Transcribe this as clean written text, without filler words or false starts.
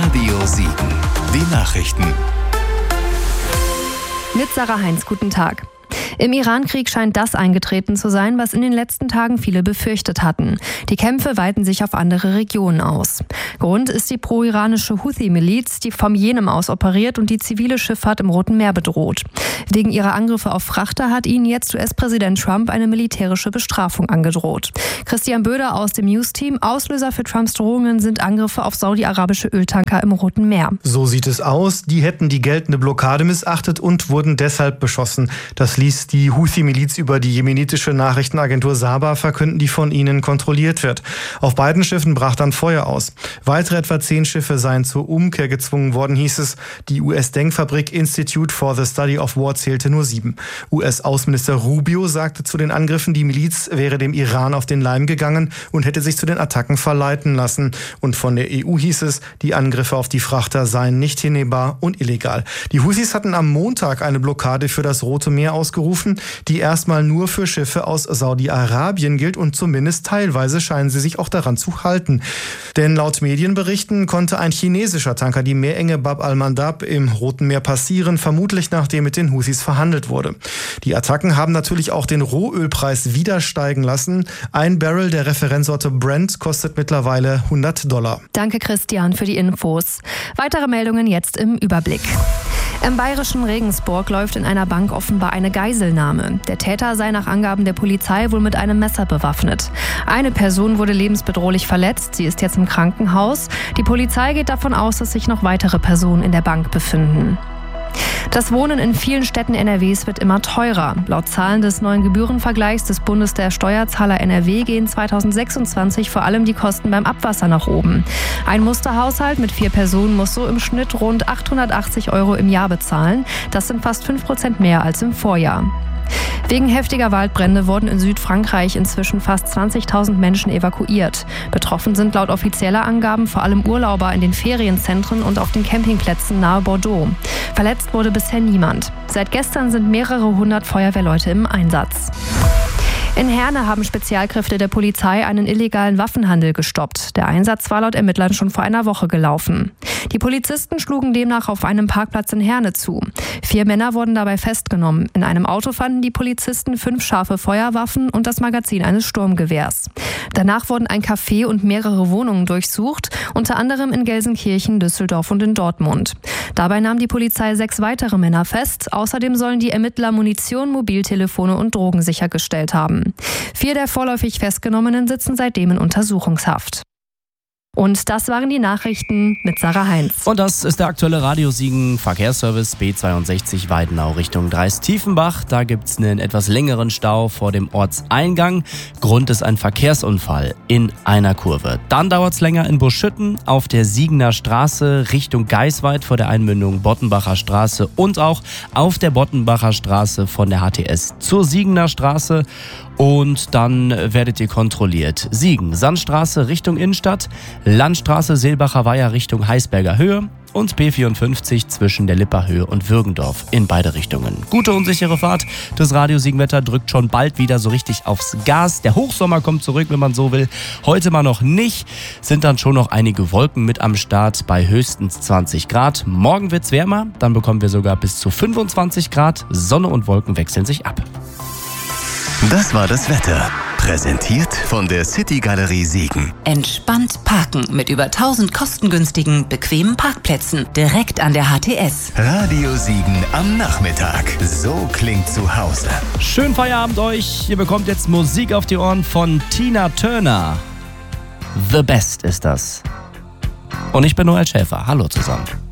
Radio Siegen. Die Nachrichten. Mit Sarah Heinz, guten Tag. Im Iran-Krieg scheint das eingetreten zu sein, was in den letzten Tagen viele befürchtet hatten. Die Kämpfe weiten sich auf andere Regionen aus. Grund ist die pro-iranische Houthi-Miliz, die vom Jemen aus operiert und die zivile Schifffahrt im Roten Meer bedroht. Wegen ihrer Angriffe auf Frachter hat ihnen jetzt US-Präsident Trump eine militärische Bestrafung angedroht. Christian Böder aus dem News-Team: Auslöser für Trumps Drohungen sind Angriffe auf saudi-arabische Öltanker im Roten Meer. So sieht es aus. Die hätten die geltende Blockade missachtet und wurden deshalb beschossen. Das ließ die Houthi-Miliz über die jemenitische Nachrichtenagentur Saba verkünden, die von ihnen kontrolliert wird. Auf beiden Schiffen brach dann Feuer aus. Weitere etwa 10 Schiffe seien zur Umkehr gezwungen worden, hieß es. Die US-Denkfabrik Institute for the Study of War zählte nur 7. US-Außenminister Rubio sagte zu den Angriffen, die Miliz wäre dem Iran auf den Leim gegangen und hätte sich zu den Attacken verleiten lassen. Und von der EU hieß es, die Angriffe auf die Frachter seien nicht hinnehmbar und illegal. Die Houthis hatten am Montag eine Blockade für das Rote Meer ausgerufen, die erstmal nur für Schiffe aus Saudi-Arabien gilt, und zumindest teilweise scheinen sie sich auch daran zu halten. Denn laut Medienberichten konnte ein chinesischer Tanker die Meerenge Bab al-Mandab im Roten Meer passieren, vermutlich nachdem mit den Houthis verhandelt wurde. Die Attacken haben natürlich auch den Rohölpreis wieder steigen lassen. Ein Barrel der Referenzsorte Brent kostet mittlerweile $100. Danke Christian für die Infos. Weitere Meldungen jetzt im Überblick. Im bayerischen Regensburg läuft in einer Bank offenbar eine Geiselnahme. Der Täter sei nach Angaben der Polizei wohl mit einem Messer bewaffnet. Eine Person wurde lebensbedrohlich verletzt. Sie ist jetzt im Krankenhaus. Die Polizei geht davon aus, dass sich noch weitere Personen in der Bank befinden. Das Wohnen in vielen Städten NRWs wird immer teurer. Laut Zahlen des neuen Gebührenvergleichs des Bundes der Steuerzahler NRW gehen 2026 vor allem die Kosten beim Abwasser nach oben. Ein Musterhaushalt mit 4 Personen muss so im Schnitt rund 880 € im Jahr bezahlen. Das sind fast 5% mehr als im Vorjahr. Wegen heftiger Waldbrände wurden in Südfrankreich inzwischen fast 20.000 Menschen evakuiert. Betroffen sind laut offizieller Angaben vor allem Urlauber in den Ferienzentren und auf den Campingplätzen nahe Bordeaux. Verletzt wurde bisher niemand. Seit gestern sind mehrere hundert Feuerwehrleute im Einsatz. In Herne haben Spezialkräfte der Polizei einen illegalen Waffenhandel gestoppt. Der Einsatz war laut Ermittlern schon vor einer Woche gelaufen. Die Polizisten schlugen demnach auf einem Parkplatz in Herne zu. 4 Männer wurden dabei festgenommen. In einem Auto fanden die Polizisten 5 scharfe Feuerwaffen und das Magazin eines Sturmgewehrs. Danach wurden ein Café und mehrere Wohnungen durchsucht, unter anderem in Gelsenkirchen, Düsseldorf und in Dortmund. Dabei nahm die Polizei 6 weitere Männer fest. Außerdem sollen die Ermittler Munition, Mobiltelefone und Drogen sichergestellt haben. 4 der vorläufig Festgenommenen sitzen seitdem in Untersuchungshaft. Und das waren die Nachrichten mit Sarah Heinz. Und das ist der aktuelle Radio Siegen Verkehrsservice B62 Weidenau Richtung Dreis-Tiefenbach. Da gibt es einen etwas längeren Stau vor dem Ortseingang. Grund ist ein Verkehrsunfall in einer Kurve. Dann dauert es länger in Buschütten auf der Siegener Straße Richtung Geisweid vor der Einmündung Bottenbacher Straße und auch auf der Bottenbacher Straße von der HTS zur Siegener Straße. Und dann werdet ihr kontrolliert. Siegen, Sandstraße Richtung Innenstadt, Landstraße Seelbacher Weiher Richtung Heisberger Höhe und B54 zwischen der Lipper Höhe und Würgendorf in beide Richtungen. Gute und sichere Fahrt. Das Radio Siegen-Wetter drückt schon bald wieder so richtig aufs Gas. Der Hochsommer kommt zurück, wenn man so will. Heute mal noch nicht. Sind dann schon noch einige Wolken mit am Start bei höchstens 20 Grad. Morgen wird's wärmer. Dann bekommen wir sogar bis zu 25 Grad. Sonne und Wolken wechseln sich ab. Das war das Wetter. Präsentiert von der City Galerie Siegen. Entspannt parken mit über 1000 kostengünstigen, bequemen Parkplätzen direkt an der HTS. Radio Siegen am Nachmittag. So klingt zu Hause. Schönen Feierabend euch. Ihr bekommt jetzt Musik auf die Ohren von Tina Turner. The Best ist das. Und ich bin Noel Schäfer. Hallo zusammen.